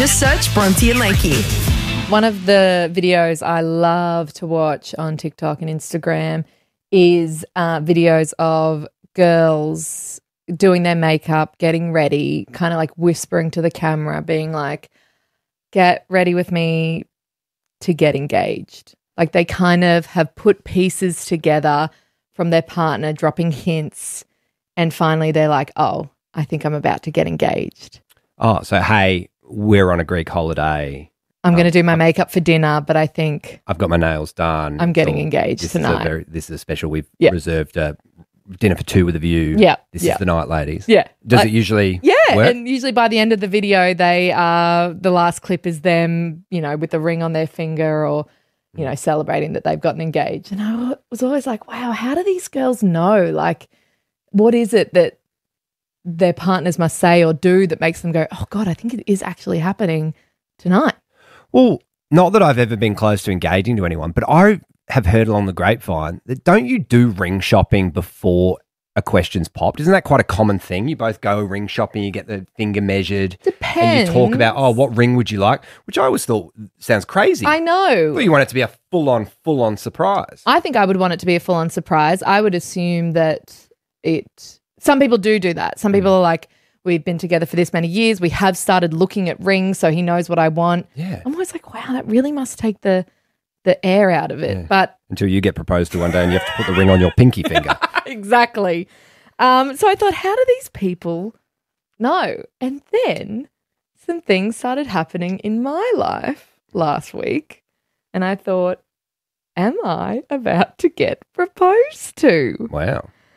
Just search Bronte and Lakey. One of the videos I love to watch on TikTok and Instagram is videos of girls doing their makeup, getting ready, kind of like whispering to the camera, being like, get ready with me to get engaged. Like they kind of have put pieces together from their partner, dropping hints, and finally they're like, oh, I think I'm about to get engaged. Oh, so hey, we're on a Greek holiday. I'm going to do my makeup for dinner, but I think I've got my nails done. I'm getting engaged tonight. This is a special. We've reserved a dinner for two with a view. Yeah. This is the night, ladies. Yeah. Does it usually work? And usually by the end of the video, the last clip is them, with the ring on their finger or, celebrating that they've gotten engaged. And I was always like, wow, how do these girls know? Like, what is it that their partners must say or do that makes them go, oh, God, I think it is actually happening tonight? Well, not that I've ever been close to engaging to anyone, but I have heard along the grapevine that don't you do ring shopping before a question's popped? Isn't that quite a common thing? You both go ring shopping, you get the finger measured. Depends. And you talk about, what ring would you like? Which I always thought sounds crazy. I know. Well, you want it to be a full-on surprise. I think I would want it to be a full-on surprise. I would assume that some people do that. Some people are like, we've been together for this many years. We have started looking at rings, so he knows what I want. Yeah. I'm always like, wow, that really must take the air out of it. Yeah. But until you get proposed to one day and you have to put the ring on your pinky finger. Exactly. So I thought, how do these people know? And then some things started happening in my life last week, and I thought, am I about to get proposed to? Wow.